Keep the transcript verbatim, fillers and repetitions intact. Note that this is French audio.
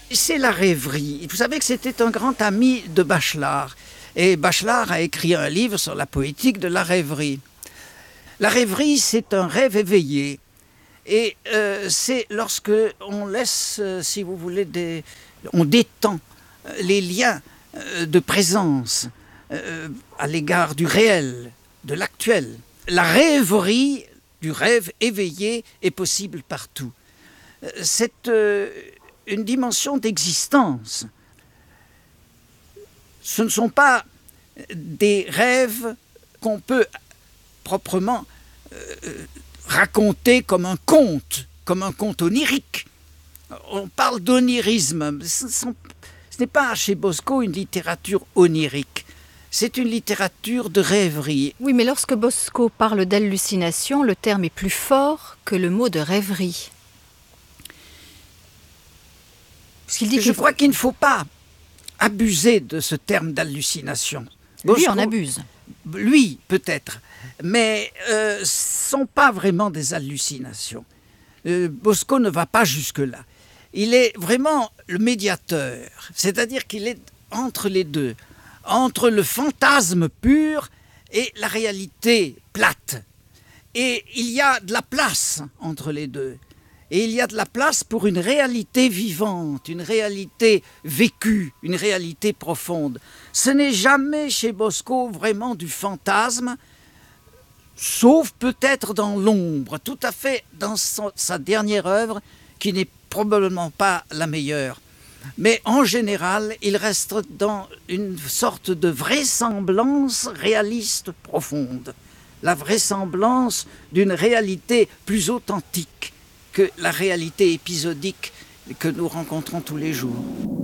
c'est la rêverie. Vous savez que c'était un grand ami de Bachelard. Et Bachelard a écrit un livre sur la poétique de la rêverie. La rêverie, c'est un rêve éveillé. Et euh, c'est lorsque on laisse, euh, si vous voulez, des, on détend les liens euh, de présence euh, à l'égard du réel, de l'actuel. La rêverie du rêve éveillé est possible partout. C'est euh, une dimension d'existence. Ce ne sont pas des rêves qu'on peut proprement euh, raconter comme un conte, comme un conte onirique. On parle d'onirisme. Ce, sont, ce n'est pas chez Bosco une littérature onirique. C'est une littérature de rêverie. Oui, mais lorsque Bosco parle d'hallucination, le terme est plus fort que le mot de rêverie. Parce qu'il dit Je qu'il crois faut... qu'il ne faut pas abuser de ce terme d'hallucination. Lui Bosco, en abuse. Lui, peut-être. Mais euh, ce ne sont pas vraiment des hallucinations. Euh, Bosco ne va pas jusque-là. Il est vraiment le médiateur. C'est-à-dire qu'il est entre les deux. Entre le fantasme pur et la réalité plate. Et il y a de la place entre les deux. Et il y a de la place pour une réalité vivante, une réalité vécue, une réalité profonde. Ce n'est jamais chez Bosco vraiment du fantasme, sauf peut-être dans l'ombre, tout à fait dans son, sa dernière œuvre, qui n'est probablement pas la meilleure. Mais en général, il reste dans une sorte de vraisemblance réaliste profonde. La vraisemblance d'une réalité plus authentique que la réalité épisodique que nous rencontrons tous les jours.